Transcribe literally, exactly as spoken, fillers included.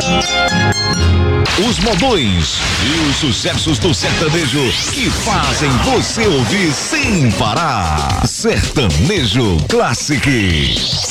Os modões e os sucessos do sertanejo que fazem você ouvir sem parar. Sertanejo Classic.